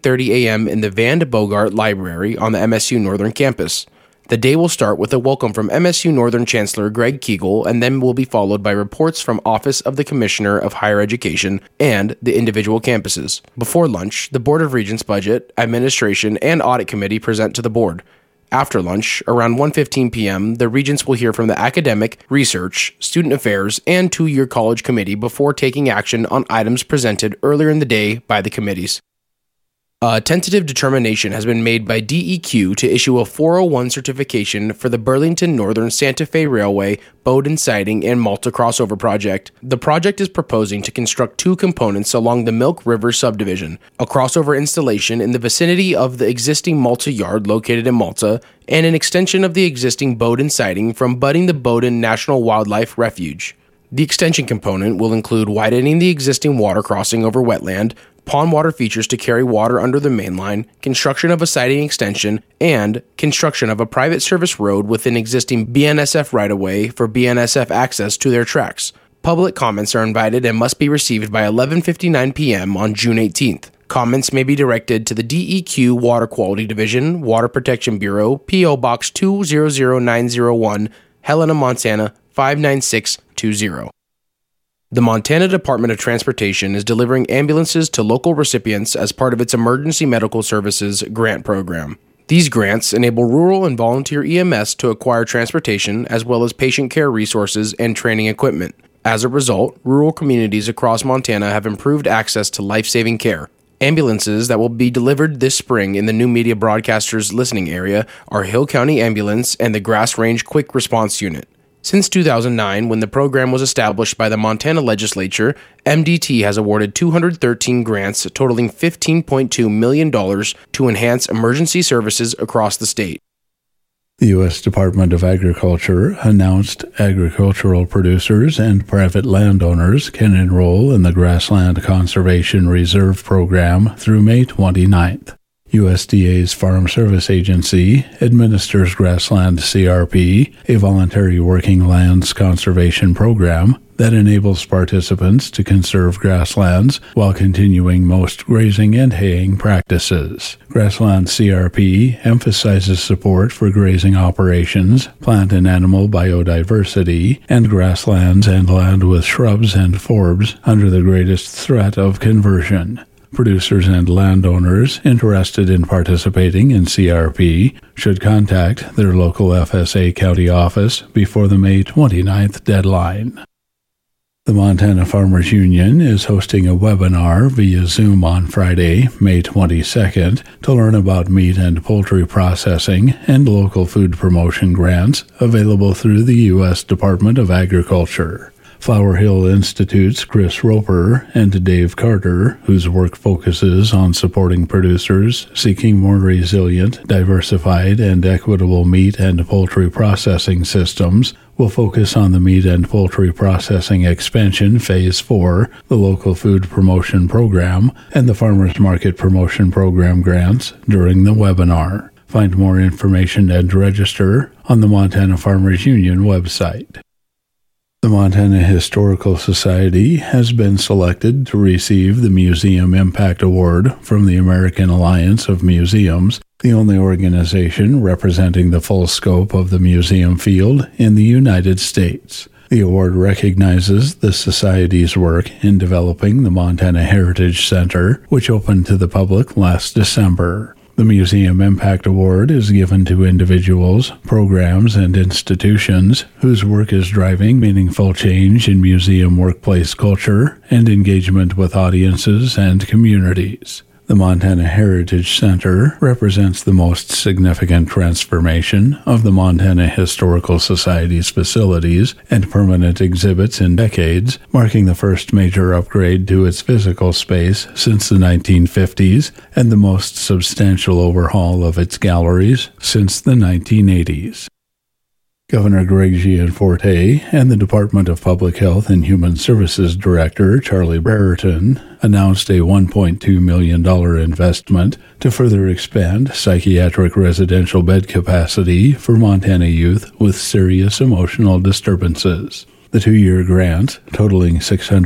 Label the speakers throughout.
Speaker 1: 8:30 a.m. in the Van de Bogart Library on the MSU Northern campus. The day will start with a welcome from MSU Northern Chancellor Greg Kegel and then will be followed by reports from Office of the Commissioner of Higher Education and the individual campuses. Before lunch, the Board of Regents Budget, Administration, and Audit Committee present to the board. After lunch, around 1:15 p.m., the Regents will hear from the Academic, Research, Student Affairs, and Two-Year College Committee before taking action on items presented earlier in the day by the committees. A tentative determination has been made by DEQ to issue a 401 certification for the Burlington Northern Santa Fe Railway Bowdoin Siding and Malta Crossover Project. The project is proposing to construct two components along the Milk River subdivision, a crossover installation in the vicinity of the existing Malta yard located in Malta, and an extension of the existing Bowdoin Siding from Budding the Bowdoin National Wildlife Refuge. The extension component will include widening the existing water crossing over wetland, pond water features to carry water under the main line, construction of a siding extension, and construction of a private service road with an existing BNSF right-of-way for BNSF access to their tracks. Public comments are invited and must be received by 11:59 p.m. on June 18th. Comments may be directed to the DEQ Water Quality Division, Water Protection Bureau, P.O. Box 200901, Helena, Montana 59620. The Montana Department of Transportation is delivering ambulances to local recipients as part of its Emergency Medical Services grant program. These grants enable rural and volunteer EMS to acquire transportation as well as patient care resources and training equipment. As a result, rural communities across Montana have improved access to life-saving care. Ambulances that will be delivered this spring in the new media broadcasters listening area are Hill County Ambulance and the Grass Range Quick Response Unit. Since 2009, when the program was established by the Montana Legislature, MDT has awarded 213 grants totaling $15.2 million to enhance emergency services across the state.
Speaker 2: The U.S. Department of Agriculture announced agricultural producers and private landowners can enroll in the Grassland Conservation Reserve Program through May 29th. USDA's Farm Service Agency administers Grassland CRP, a voluntary working lands conservation program that enables participants to conserve grasslands while continuing most grazing and haying practices. Grassland CRP emphasizes support for grazing operations, plant and animal biodiversity, and grasslands and land with shrubs and forbs under the greatest threat of conversion. Producers and landowners interested in participating in CRP should contact their local FSA county office before the May 29th deadline. The Montana Farmers Union is hosting a webinar via Zoom on Friday, May 22nd, to learn about meat and poultry processing and local food promotion grants available through the U.S. Department of Agriculture. Flower Hill Institute's Chris Roper and Dave Carter, whose work focuses on supporting producers seeking more resilient, diversified, and equitable meat and poultry processing systems, will focus on the Meat and Poultry Processing Expansion Phase 4, the Local Food Promotion Program, and the Farmers Market Promotion Program grants during the webinar. Find more information and register on the Montana Farmers Union website. The Montana Historical Society has been selected to receive the Museum Impact Award from the American Alliance of Museums, the only organization representing the full scope of the museum field in the United States. The award recognizes the Society's work in developing the Montana Heritage Center, which opened to the public last December. The Museum Impact Award is given to individuals, programs, and institutions whose work is driving meaningful change in museum workplace culture and engagement with audiences and communities. The Montana Heritage Center represents the most significant transformation of the Montana Historical Society's facilities and permanent exhibits in decades, marking the first major upgrade to its physical space since the 1950s and the most substantial overhaul of its galleries since the 1980s. Governor Greg Gianforte and the Department of Public Health and Human Services Director Charlie Brereton announced a $1.2 million investment to further expand psychiatric residential bed capacity for Montana youth with serious emotional disturbances. The 2-year grants, totaling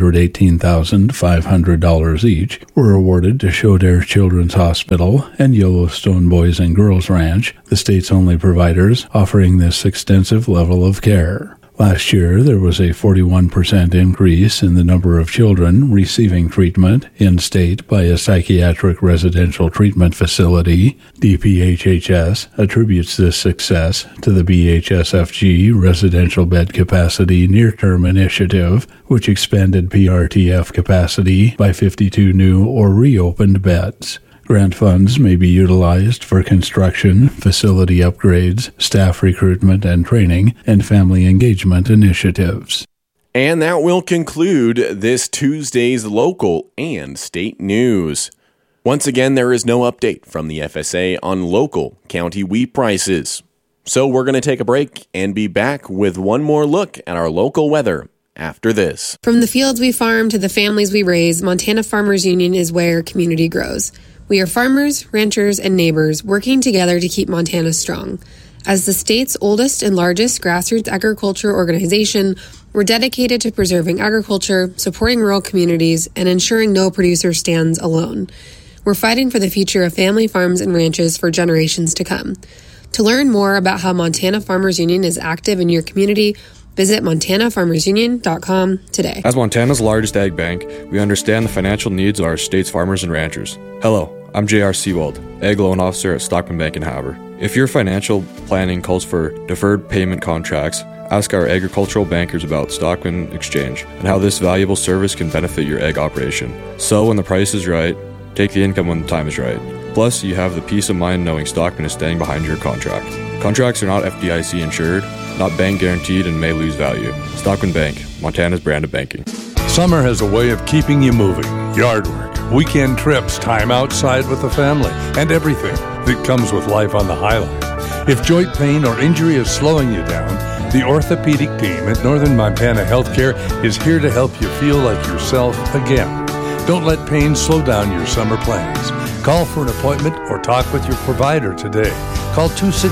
Speaker 2: $618,500 each, were awarded to Shodair Children's Hospital and Yellowstone Boys and Girls Ranch, the state's only providers offering this extensive level of care. Last year, there was a 41% increase in the number of children receiving treatment in-state by a psychiatric residential treatment facility. DPHHS attributes this success to the BHSFG Residential Bed Capacity Near-Term Initiative, which expanded PRTF capacity by 52 new or reopened beds. Grant funds may be utilized for construction, facility upgrades, staff recruitment and training, and family engagement initiatives.
Speaker 3: And that will conclude this Tuesday's local and state news. Once again, there is no update from the FSA on local county wheat prices. So we're going to take a break and be back with one more look at our local weather after this.
Speaker 4: From the fields we farm to the families we raise, Montana Farmers Union is where community grows. We are farmers, ranchers, and neighbors working together to keep Montana strong. As the state's oldest and largest grassroots agriculture organization, we're dedicated to preserving agriculture, supporting rural communities, and ensuring no producer stands alone. We're fighting for the future of family farms and ranches for generations to come. To learn more about how Montana Farmers Union is active in your community, visit MontanaFarmersUnion.com today.
Speaker 5: As Montana's largest ag bank, we understand the financial needs of our state's farmers and ranchers. Hello, I'm J.R. Seawald, Ag Loan Officer at Stockman Bank in Havre. If your financial planning calls for deferred payment contracts, ask our agricultural bankers about Stockman Exchange and how this valuable service can benefit your ag operation. So when the price is right, take the income when the time is right. Plus, you have the peace of mind knowing Stockman is staying behind your contract. Contracts are not FDIC insured, not bank guaranteed, and may lose value. Stockman Bank, Montana's brand of banking.
Speaker 6: Summer has a way of keeping you moving. Yard work, weekend trips, time outside with the family, and everything that comes with life on the Highline. If joint pain or injury is slowing you down, the orthopedic team at Northern Montana Healthcare is here to help you feel like yourself again. Don't let pain slow down your summer plans. Call for an appointment or talk with your provider today. Call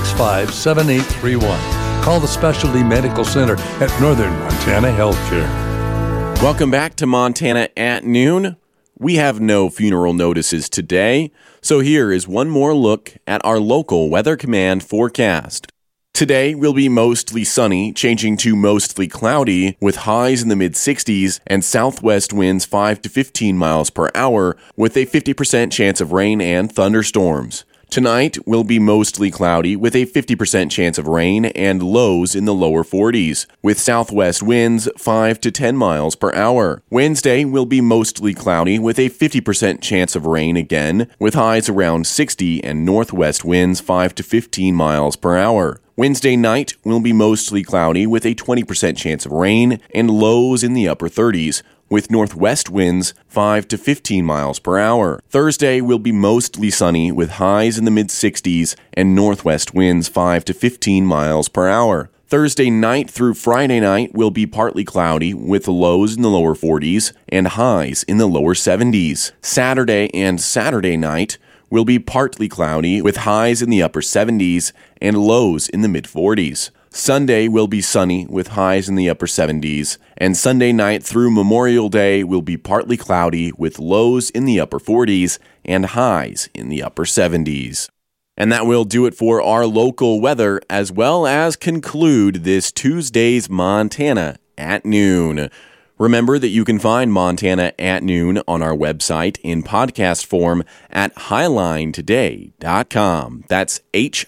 Speaker 6: 265-7831. Call the Specialty Medical Center at Northern Montana Healthcare.
Speaker 3: Welcome back to Montana at Noon. We have no funeral notices today, so here is one more look at our local Weather Command forecast. Today will be mostly sunny, changing to mostly cloudy, with highs in the mid-60s and southwest winds 5 to 15 miles per hour, with a 50% chance of rain and thunderstorms. Tonight will be mostly cloudy with a 50% chance of rain and lows in the lower 40s, with southwest winds 5 to 10 miles per hour. Wednesday will be mostly cloudy with a 50% chance of rain again, with highs around 60 and northwest winds 5 to 15 miles per hour. Wednesday night will be mostly cloudy with a 20% chance of rain and lows in the upper 30s, with northwest winds 5 to 15 miles per hour. Thursday will be mostly sunny with highs in the mid-60s and northwest winds 5 to 15 miles per hour. Thursday night through Friday night will be partly cloudy with lows in the lower 40s and highs in the lower 70s. Saturday and Saturday night will be partly cloudy with highs in the upper 70s and lows in the mid-40s. Sunday will be sunny with highs in the upper 70s, and Sunday night through Memorial Day will be partly cloudy with lows in the upper 40s and highs in the upper 70s. And that will do it for our local weather, as well as conclude this Tuesday's Montana at Noon. Remember that you can find Montana at Noon on our website in podcast form at highlinetoday.com. That's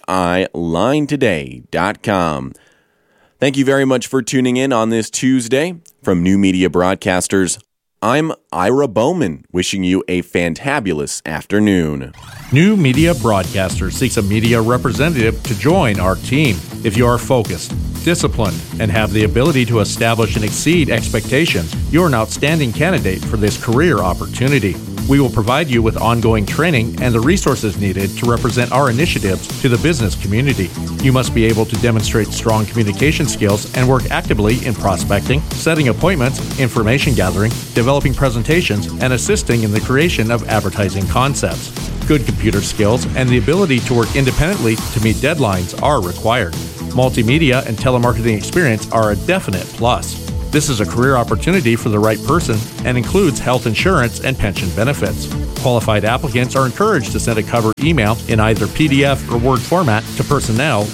Speaker 3: hilinetoday.com. Thank you very much for tuning in on this Tuesday. From New Media Broadcasters, I'm Ira Bowman, wishing you a fantabulous afternoon.
Speaker 7: New Media Broadcasters seeks a media representative to join our team. If you are focused, disciplined, and have the ability to establish and exceed expectations, you're an outstanding candidate for this career opportunity. We will provide you with ongoing training and the resources needed to represent our initiatives to the business community. You must be able to demonstrate strong communication skills and work actively in prospecting, setting appointments, information gathering, developing presentations, and assisting in the creation of advertising concepts. Good computer skills and the ability to work independently to meet deadlines are required. Multimedia and telemarketing experience are a definite plus. This is a career opportunity for the right person and includes health insurance and pension benefits. Qualified applicants are encouraged to send a cover email in either PDF or Word format to personnel